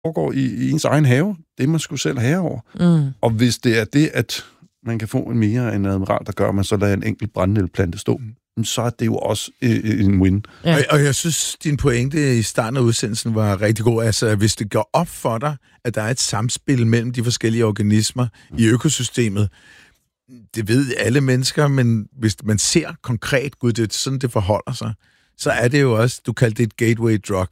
foregår i ens egen have. Det er man sgu selv herre over. Og hvis det er det, at man kan få en mere en admiral, der gør, at man så lader en enkelt brændenælplante stå, så er det jo også en win. Ja. Og jeg synes, din pointe i starten af udsendelsen var rigtig god. Altså, hvis det går op for dig, at der er et samspil mellem de forskellige organismer i økosystemet, det ved alle mennesker, men hvis man ser konkret, gud, det er sådan, det forholder sig, så er det jo også, du kaldte det et gateway drug.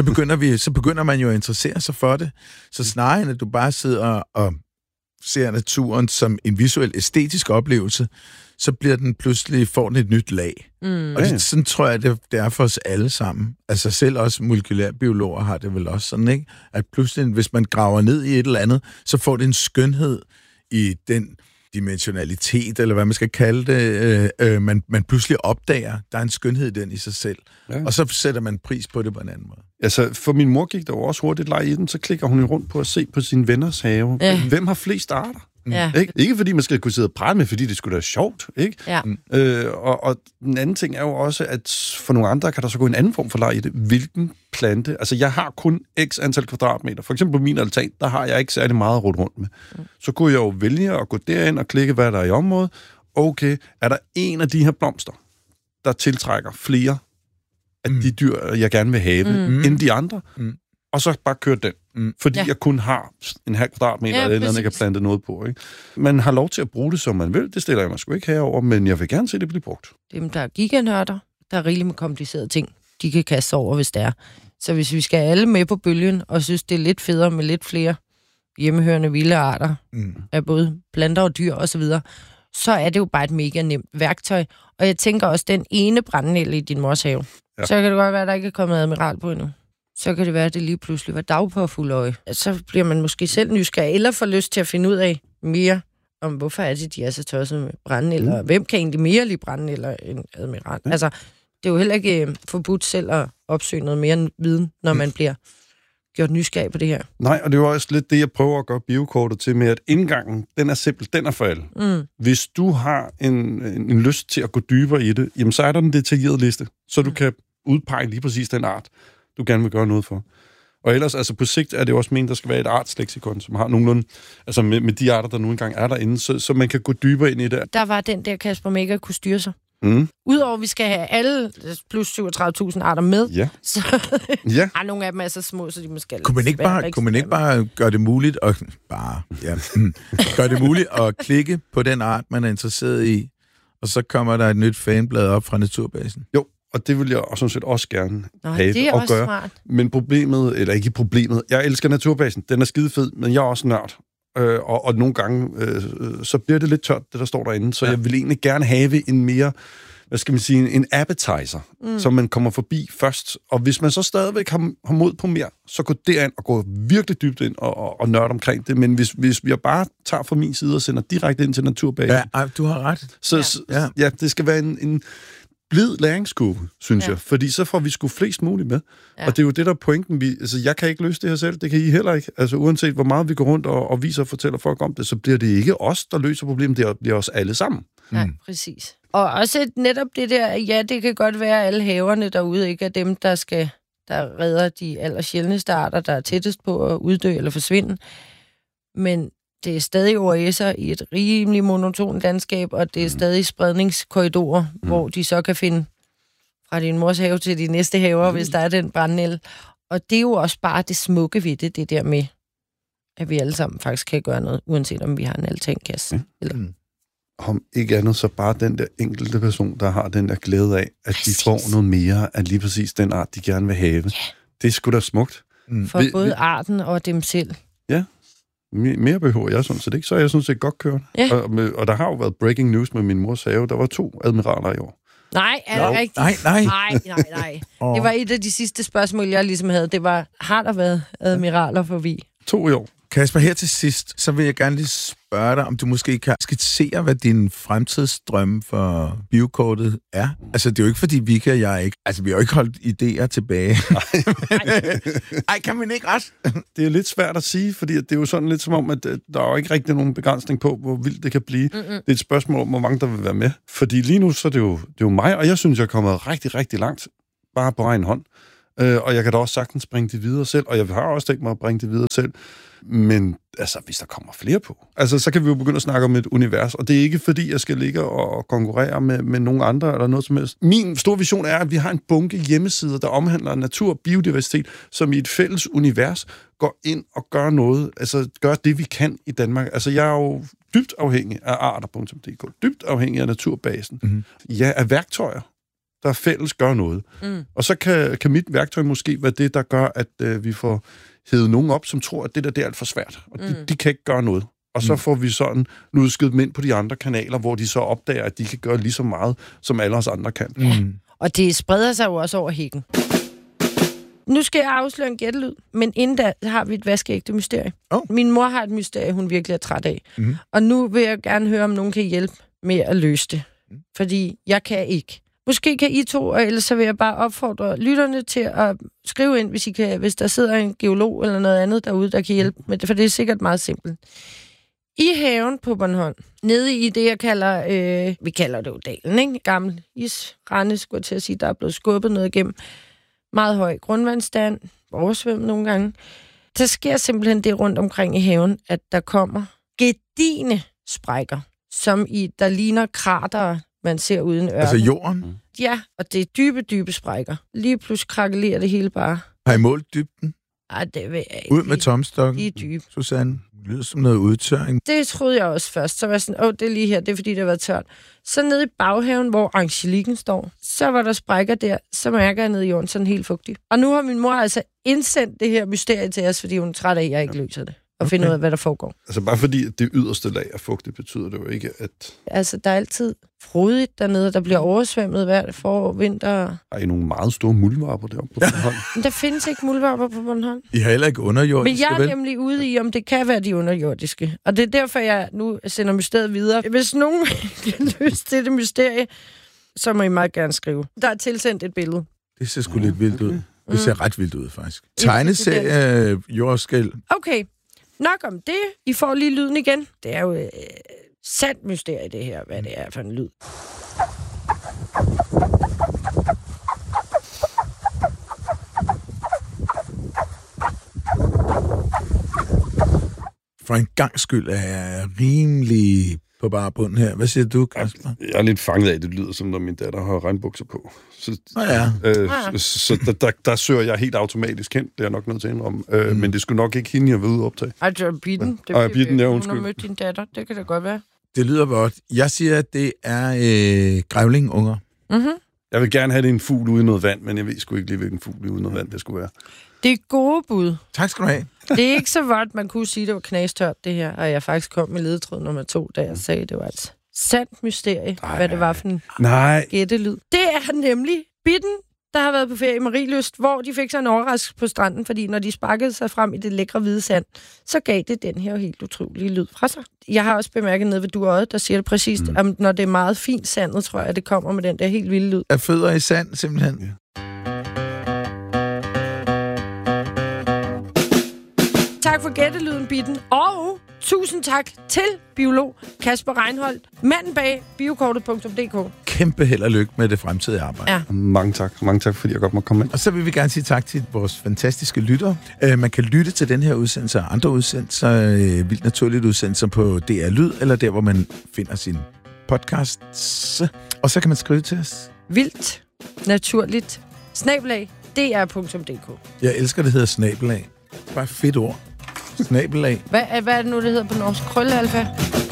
Så begynder man jo at interessere sig for det. Så snarere end, at du bare sidder og ser naturen som en visuel, æstetisk oplevelse, så bliver den pludselig, får den et nyt lag. Og sådan tror jeg, det er for os alle sammen. Altså selv også molekylærbiologer har det vel også sådan, ikke? At pludselig, hvis man graver ned i et eller andet, så får det en skønhed i den dimensionalitet, eller hvad man skal kalde det, man pludselig opdager, der er en skønhed i den i sig selv. Ja. Og så sætter man pris på det på en anden måde. Altså, for min mor gik der jo også hurtigt leg i den, så klikker hun jo rundt på at se på sine venners have. Ja. Hvem har flest arter? Ja. Ikke fordi man skal kunne sidde og prale med, fordi det skulle da sjovt, ikke? Ja. Og den anden ting er jo også, at for nogle andre kan der så gå en anden form for leg i det. Hvilken plante? Altså, jeg har kun x antal kvadratmeter. For eksempel på min altan, der har jeg ikke særlig meget at rundt med. Så kunne jeg jo vælge at gå derind og klikke, hvad der er i området. Okay, er der en af de her blomster, der tiltrækker flere af de dyr, jeg gerne vil have, end de andre? Og så bare køre den. Fordi jeg kun har en halv kvadratmeter, eller andet, jeg kan plante noget på. Ikke? Man har lov til at bruge det, som man vil. Det stiller jeg mig sgu ikke herover, men jeg vil gerne se det blive brugt. Dem, der er giganørder, der er rigeligt med komplicerede ting, de kan kaste over, hvis det er. Så hvis vi skal alle med på bølgen, og synes, det er lidt federe med lidt flere hjemmehørende vilde arter, af både planter og dyr osv., så er det jo bare et mega nemt værktøj. Og jeg tænker også, den ene brændenælde i din mors have, så kan det godt være, at der ikke er kommet admiral på endnu. Så kan det være, at det lige pludselig var dagpåfuldøje. Så bliver man måske selv nysgerrig, eller får lyst til at finde ud af mere om, hvorfor er det, de er så tosset med brændenælder, og hvem kan egentlig mere lide brændenælder end admiral. Altså, det er jo heller ikke forbudt selv at opsøge noget mere viden, når man bliver gjort nysgerrig på det her. Nej, og det er jo også lidt det, jeg prøver at gøre biokortet til med, at indgangen, den er simpel, den er for alle. Hvis du har en lyst til at gå dybere i det, jamen så er der en detaljeret liste, så du kan udpege lige præcis den art, du gerne vil gøre noget for. Og ellers, altså på sigt er det også meningen, der skal være et artsleksikon, som har nogenlunde, altså med de arter, der nu engang er derinde, så man kan gå dybere ind i det. Der var den der Kasper Mega kunne styre sig. Udover at vi skal have alle plus 37.000 arter med, så har nogle af dem er så små, så de måske... Kunne man ikke bare gøre det muligt gøre det muligt at klikke på den art, man er interesseret i, og så kommer der et nyt fanblad op fra Naturbasen? Jo. Og det vil jeg sådan set også gerne have det er og også gøre. Smart. Men problemet, eller ikke problemet, jeg elsker Naturbasen, den er skidefed, men jeg er også nørd. Og nogle gange, så bliver det lidt tørt, det der står derinde, så jeg vil egentlig gerne have en mere, hvad skal man sige, en appetizer, som man kommer forbi først. Og hvis man så stadigvæk har mod på mere, så gå derind og gå virkelig dybt ind og nørde omkring det. Men hvis jeg bare tager fra min side og sender direkte ind til Naturbasen... Ja, du har ret. Så det skal være en blid læringskurve, synes jeg. Fordi så får vi sgu flest muligt med. Ja. Og det er jo det, der er pointen. Altså, jeg kan ikke løse det her selv, det kan I heller ikke. Altså, uanset hvor meget vi går rundt og viser og fortæller folk om det, så bliver det ikke os, der løser problemet, det bliver os alle sammen. Ja, præcis. Og også netop det der, det kan godt være, at alle haverne derude ikke er dem, der redder de allersjældneste arter, der er tættest på at uddø eller forsvinde. Men det er stadig OAS'er i et rimelig monotont landskab, og det er stadig spredningskorridorer, hvor de så kan finde fra din mors have til de næste haver, hvis der er den brændenælde. Og det er jo også bare det smukke ved det der med, at vi alle sammen faktisk kan gøre noget, uanset om vi har en altankasse. Eller... Om ikke andet, så bare den der enkelte person, der har den der glæde af, at de får noget mere af lige præcis den art, de gerne vil have. Ja. Det er sgu da smukt. For både arten og dem selv. Ja. Mere behøver jeg sådan set ikke, så er jeg sådan set godt kørt. Ja. Og der har jo været breaking news med min mors have. Der var 2 admiraler i år. Nej, er det rigtigt? Nej. Det var et af de sidste spørgsmål, jeg ligesom havde. Det var, har der været admiraler forbi? 2 i år. Kasper, her til sidst, så vil jeg gerne lige spørge dig, om du måske kan skitsere, hvad din fremtidsdrømme for biokortet er. Altså, det er jo ikke, fordi Vika og jeg ikke... Altså, vi har jo ikke holdt idéer tilbage. Ej, kan man ikke ret? Det er lidt svært at sige, fordi det er jo sådan lidt som om, at der er jo ikke rigtig nogen begrænsning på, hvor vildt det kan blive. Det er et spørgsmål om, hvor mange der vil være med. Fordi lige nu, så er det er jo mig, og jeg synes, jeg er kommet rigtig, rigtig langt, bare på egen hånd. Og jeg kan da også sagtens bringe det videre selv, og jeg har også tænkt mig at bringe det videre selv. Men altså, hvis der kommer flere på, altså, så kan vi jo begynde at snakke om et univers, og det er ikke fordi, jeg skal ligge og konkurrere med nogle andre eller noget som helst. Min store vision er, at vi har en bunke hjemmesider, der omhandler natur og biodiversitet, som i et fælles univers går ind og gør noget, altså gør det, vi kan i Danmark. Altså, jeg er jo dybt afhængig af arter.dk, dybt afhængig af Naturbasen. Ja, af værktøjer, der fælles gør noget. Og så kan mit værktøj måske være det, der gør, at vi får hævet nogen op, som tror, at det der er alt for svært. Og de kan ikke gøre noget. Og så får vi sådan lusket dem ind på de andre kanaler, hvor de så opdager, at de kan gøre lige så meget, som alle os andre kan. Og det spreder sig jo også over hækken. Nu skal jeg afsløre en gættelyd, men inden da har vi et vaskeægte mysterie. Min mor har et mysterie, hun virkelig er træt af. Og nu vil jeg gerne høre, om nogen kan hjælpe med at løse det. Fordi jeg kan ikke. Måske kan I to, og ellers så vil jeg bare opfordre lytterne til at skrive ind, hvis der sidder en geolog eller noget andet derude, der kan hjælpe med det, for det er sikkert meget simpelt. I haven på Bornholm, nede i det, jeg kalder, vi kalder det jo dalen, ikke? Gammel isrende, skulle jeg til at sige, der er blevet skubbet noget igennem. Meget høj grundvandstand, oversvømmet nogle gange. Der sker simpelthen det rundt omkring i haven, at der kommer gedigne sprækker, der ligner kratere, man ser uden ørken. Altså jorden? Ja, og det er dybe, dybe sprækker. Lige pludselig krakelerer det hele bare. Har I målt dybden? Ej, det vil jeg ikke. Ud med tomstokken? De er dybe. Susanne, det lyder som noget udtørring. Det troede jeg også først. Så var jeg sådan, det er lige her, det er fordi, det har været tørt. Så nede i baghaven, hvor angelikken står, så var der sprækker der, så mærker jeg nede i jorden sådan helt fugtig. Og nu har min mor altså indsendt det her mysterie til os, fordi hun er træt af, at jeg ikke løser det. Og finde ud af, hvad der foregår. Altså bare fordi det yderste lag er fugtigt, betyder det jo ikke, at... Altså, der er altid frodigt dernede, der bliver oversvømmet hver forår, vinter. Der er nogle meget store muldvarper deroppe på Bornholm. Men der findes ikke muldvarper på Bornholm. I har heller ikke underjordiske, men jeg er nemlig ude i, om det kan være de underjordiske. Og det er derfor, jeg nu sender mysteriet videre. Hvis nogen kan løse det mysterie, så må I meget gerne skrive. Der er tilsendt et billede. Det ser sgu lidt vildt ud. Det ser ret vildt ud, faktisk. Tegneserie, jordskæl. Okay. Nok om det. I får lige lyden igen. Det er jo sandt mysterie, det her, hvad det er for en lyd. For en gang skyld er jeg rimelig på bare bunden her. Hvad siger du, Kasper? Jeg er lidt fanget af, det lyder som, når min datter har regnbukser på. Så, så der søger jeg helt automatisk hen. Det er jeg nok nødt til at indrømme. Men det skulle nok ikke hende, jeg vil ud optage. Altså, Bitten. Bitten, ja, undskyld. Hun har mødt din datter. Det kan da godt være. Det lyder godt. Jeg siger, at det er grævlingunger. Jeg vil gerne have det en fugl ude i noget vand, men jeg ved sgu ikke lige, hvilken fugl ude i noget vand det skulle være. Det er gode bud. Tak skal du have. Det er ikke så godt, man kunne sige, det var knastørt, det her. Og jeg faktisk kom med ledetråd nummer 2, da jeg sagde, det var et sandt mysterie, hvad det var for en gættelyd. Det er nemlig Bitten, der har været på ferie i Marielyst, hvor de fik sig en overraskelse på stranden, fordi når de sparkede sig frem i det lækre hvide sand, så gav det den her helt utrolige lyd fra sig. Jeg har også bemærket nede ved Duøjet, der siger det præcist, at når det er meget fint sandet, tror jeg, det kommer med den der helt vilde lyd. Er fødder i sand, simpelthen. Ja. Tak for gættelyden, Bitten. Og tusind tak til biolog Kasper Reinholdt, manden bag biokortet.dk. Kæmpe held og lykke med det fremtidige arbejde. Ja. Mange tak. Mange tak, fordi jeg godt må komme ind. Og så vil vi gerne sige tak til vores fantastiske lyttere. Man kan lytte til den her udsendelse og andre udsendelser, vildt naturligt udsendelser på DR Lyd, eller der, hvor man finder sin podcasts. Og så kan man skrive til os. Vildt naturligt @dr.dk. Jeg elsker, det hedder snabelag. Bare et fedt ord. Snabelag. Hvad er det nu, det hedder på norsk? Krøllealfa?